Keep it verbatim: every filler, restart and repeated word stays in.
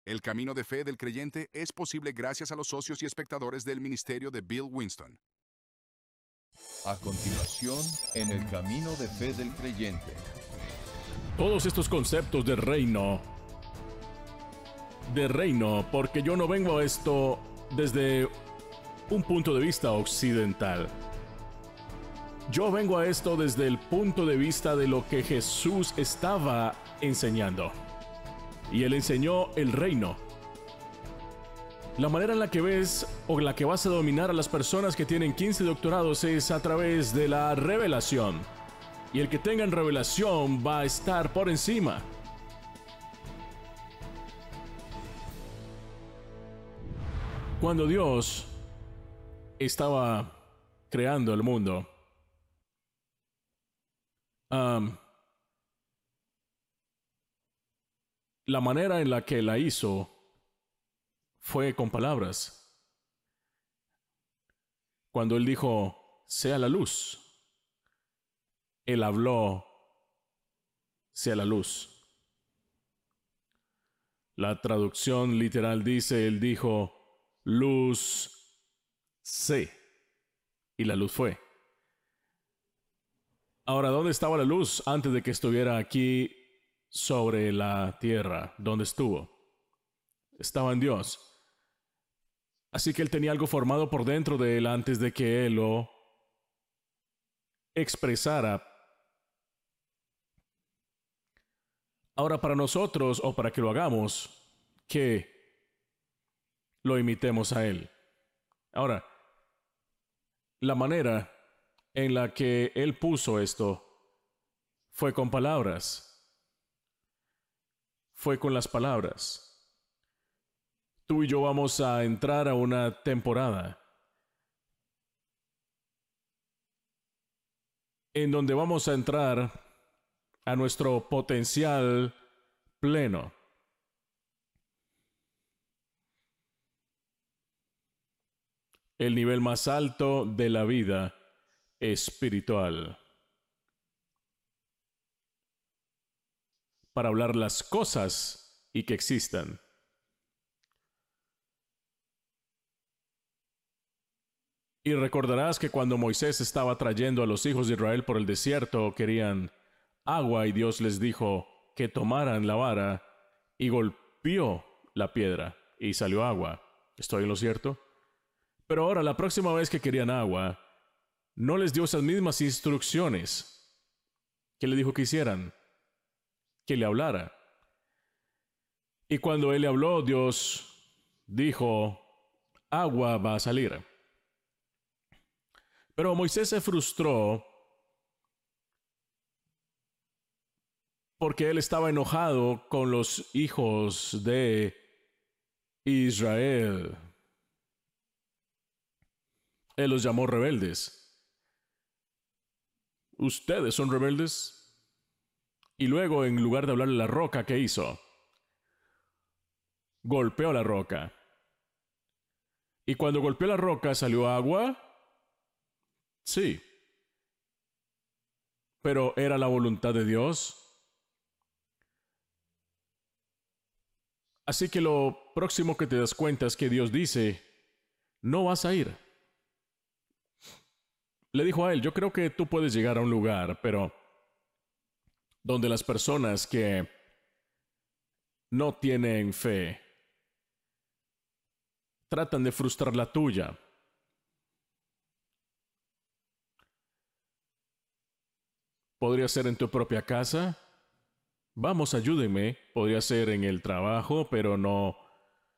El camino de fe del creyente es posible gracias a los socios y espectadores del ministerio de Bill Winston. A continuación, en el camino de fe del creyente. Todos estos conceptos de reino, de reino, porque yo no vengo a esto desde un punto de vista occidental. Yo vengo a esto desde el punto de vista de lo que Jesús estaba enseñando. Y Él enseñó el reino. La manera en la que ves o la que vas a dominar a las personas que tienen quince doctorados es a través de la revelación. Y el que tenga revelación va a estar por encima. Cuando Dios estaba creando el mundo, um, la manera en la que la hizo fue con palabras. Cuando Él dijo, sea la luz, Él habló, sea la luz. La traducción literal dice, Él dijo, luz, sé. Y la luz fue. Ahora, ¿dónde estaba la luz antes de que estuviera aquí sobre la tierra? ¿Dónde estuvo? Estaba en Dios. Así que Él tenía algo formado por dentro de Él antes de que Él lo expresara. Ahora, para nosotros, o para que lo hagamos, que lo imitemos a Él. Ahora, la manera en la que Él puso esto fue con palabras. Fue con las palabras. Tú y yo vamos a entrar a una temporada en donde vamos a entrar a nuestro potencial pleno. El nivel más alto de la vida espiritual. Para hablar las cosas y que existan. Y recordarás que cuando Moisés estaba trayendo a los hijos de Israel por el desierto, querían agua y Dios les dijo que tomaran la vara y golpeó la piedra y salió agua. ¿Estoy en lo cierto? Pero ahora, la próxima vez que querían agua, no les dio esas mismas instrucciones. ¿Qué le dijo que hicieran? Que le hablara. Y cuando Él le habló, Dios dijo, agua va a salir. Pero Moisés se frustró porque él estaba enojado con los hijos de Israel. Él los llamó rebeldes. ¿Ustedes son rebeldes? Y luego, en lugar de hablarle a la roca, ¿qué hizo? Golpeó la roca. Y cuando golpeó la roca, ¿salió agua? Sí. Pero ¿era la voluntad de Dios? Así que lo próximo que te das cuenta es que Dios dice, no vas a ir. Le dijo a él, yo creo que tú puedes llegar a un lugar, pero donde las personas que no tienen fe tratan de frustrar la tuya. Podría ser en tu propia casa. Vamos, ayúdenme. Podría ser en el trabajo, pero no